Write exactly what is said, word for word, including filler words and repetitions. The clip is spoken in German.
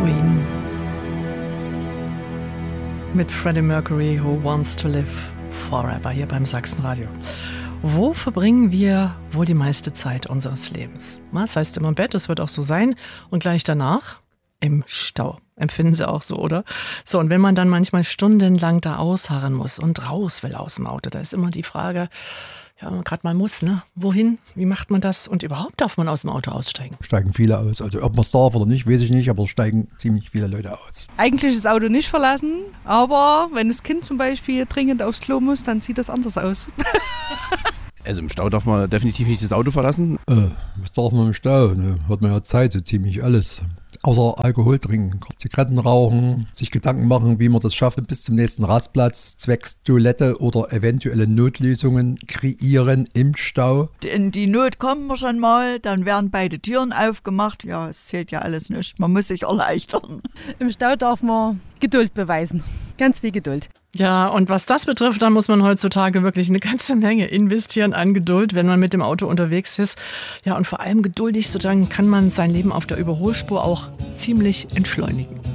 Queen mit Freddie Mercury, Who Wants to Live Forever, hier beim Sachsenradio. Wo verbringen wir wohl die meiste Zeit unseres Lebens? Das heißt immer im Bett, das wird auch so sein. Und gleich danach im Stau. Empfinden Sie auch so, oder? So, und wenn man dann manchmal stundenlang da ausharren muss und raus will aus dem Auto, da ist immer die Frage, ja, wenn man gerade mal muss, ne? Wohin? Wie macht man das? Und überhaupt darf man aus dem Auto aussteigen? Steigen viele aus. Also ob man es darf oder nicht, weiß ich nicht, aber steigen ziemlich viele Leute aus. Eigentlich das Auto nicht verlassen, aber wenn das Kind zum Beispiel dringend aufs Klo muss, dann sieht das anders aus. Also im Stau darf man definitiv nicht das Auto verlassen. Äh, was darf man im Stau? Ne? Hat man ja Zeit, so ziemlich alles. Außer Alkohol trinken, Zigaretten rauchen, sich Gedanken machen, wie man das schafft, bis zum nächsten Rastplatz, zwecks Toilette oder eventuelle Notlösungen kreieren im Stau. In die Not kommen wir schon mal, dann werden beide Türen aufgemacht. Ja, es zählt ja alles nicht. Man muss sich erleichtern. Im Stau darf man Geduld beweisen. Ganz viel Geduld. Ja, und was das betrifft, dann muss man heutzutage wirklich eine ganze Menge investieren an Geduld, wenn man mit dem Auto unterwegs ist. Ja, und vor allem geduldig, so dann kann man sein Leben auf der Überholspur auch ziemlich entschleunigen.